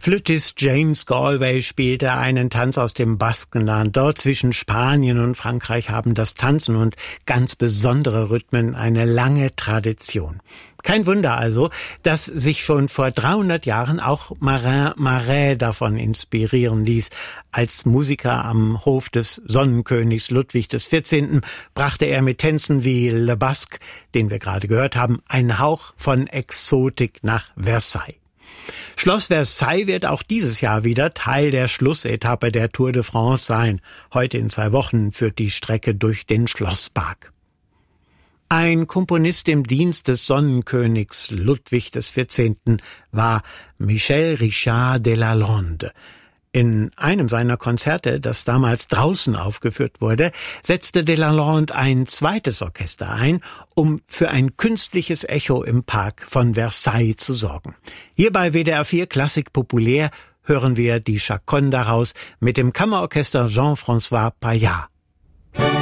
Flötist James Galway spielte einen Tanz aus dem Baskenland. Dort zwischen Spanien und Frankreich haben das Tanzen und ganz besondere Rhythmen eine lange Tradition. Kein Wunder also, dass sich schon vor 300 Jahren auch Marin Marais davon inspirieren ließ. Als Musiker am Hof des Sonnenkönigs Ludwig XIV. Brachte er mit Tänzen wie Le Basque, den wir gerade gehört haben, einen Hauch von Exotik nach Versailles. Schloss Versailles wird auch dieses Jahr wieder Teil der Schlussetappe der Tour de France sein. Heute in 2 Wochen führt die Strecke durch den Schlosspark. Ein Komponist im Dienst des Sonnenkönigs Ludwig XIV. War Michel Richard de Lalande. In einem seiner Konzerte, das damals draußen aufgeführt wurde, setzte de Lalande ein zweites Orchester ein, um für ein künstliches Echo im Park von Versailles zu sorgen. Hier bei WDR 4 Klassik populär hören wir die Chaconne daraus mit dem Kammerorchester Jean-François Paillard.